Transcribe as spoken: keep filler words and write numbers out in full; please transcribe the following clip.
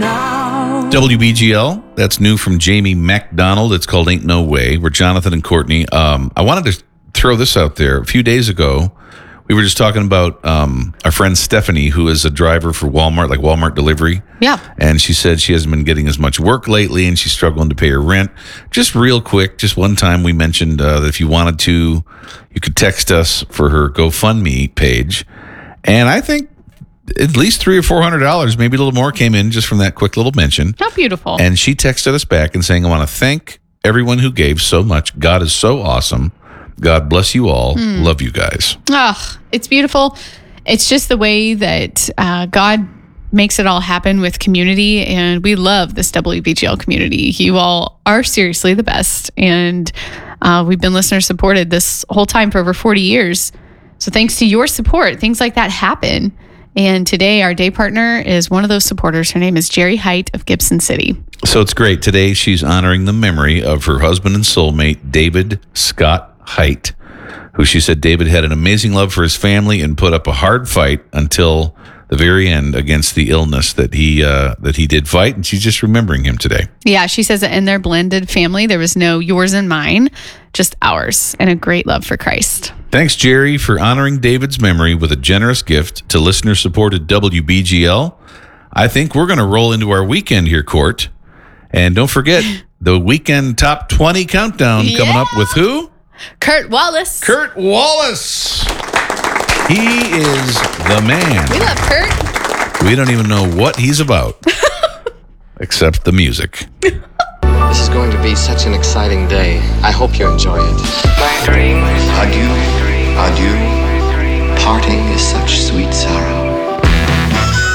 now. W B G L, that's new from Jamie MacDonald. It's called Ain't No Way. We're Jonathan and Courtney. Um, I wanted to throw this out there. A few days ago, we were just talking about um, our friend Stephanie, who is a driver for Walmart, like Walmart delivery. Yeah. And she said she hasn't been getting as much work lately, and she's struggling to pay her rent. Just real quick, just one time we mentioned uh, that if you wanted to, you could text us for her GoFundMe page. And I think at least three or four hundred dollars, maybe a little more, came in just from that quick little mention. How beautiful. And she texted us back and saying, I want to thank everyone who gave so much. God is so awesome. God bless you all. Mm. Love you guys. Oh, it's beautiful. It's just the way that uh, God makes it all happen with community. And we love this W B G L community. You all are seriously the best. And uh, we've been listener supported this whole time for over forty years. So thanks to your support, things like that happen. And today our day partner is one of those supporters. Her name is Jerry Height of Gibson City. So it's great. Today she's honoring the memory of her husband and soulmate, David Scott Height, who she said David had an amazing love for his family and put up a hard fight until the very end against the illness that he uh, that he did fight. And she's just remembering him today. Yeah, she says that in their blended family, there was no yours and mine, just ours, and a great love for Christ. Thanks, Jerry, for honoring David's memory with a generous gift to listener-supported W B G L. I think we're going to roll into our weekend here, Court. And don't forget, the weekend top twenty countdown yeah. coming up with who? Kurt Wallace. Kurt Wallace. He is the man. We love Kurt. We don't even know what he's about, except the music. This is going to be such an exciting day. I hope you enjoy it. My dreams. Adieu, adieu. Parting is such sweet sorrow.